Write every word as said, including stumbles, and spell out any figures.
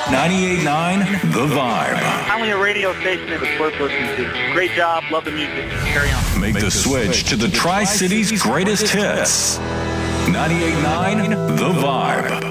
ninety-eight point nine The Vibe. Finally, a radio station that was worth listening to. Great job. Love the music. Carry on. Make the switch to the Tri-Cities greatest hits. ninety-eight point nine The Vibe.